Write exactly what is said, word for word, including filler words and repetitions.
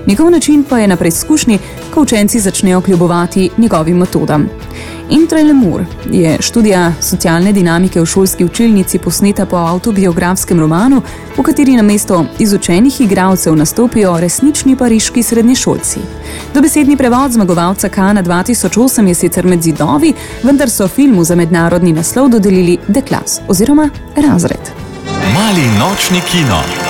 Njegov način pa je na preizkušnji, ko učenci začnejo kljubovati njegovim metodam. Entre Lemur je študija socialne dinamike v šolski učilnici posneta po avtobiografskem romanu, v kateri namesto izučenih igralcev nastopijo resnični pariški srednješolci. Dobesedni prevod zmagovalca Kana dva tisoč osem je sicer Med zidovi, vendar so filmu za mednarodni naslov dodelili The Class oziroma Razred. Mali nočni kino.